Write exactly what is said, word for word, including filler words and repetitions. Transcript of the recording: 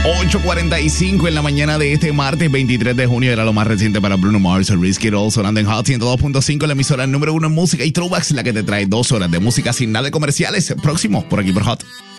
ocho cuarenta y cinco en la mañana de este martes veintitrés de junio. Era lo más reciente para Bruno Mars, Risk It All, sonando en Hot ciento dos punto cinco, la emisora número uno en música y throwbacks, la que te trae dos horas de música sin nada de comerciales. Próximo, por aquí por Hot.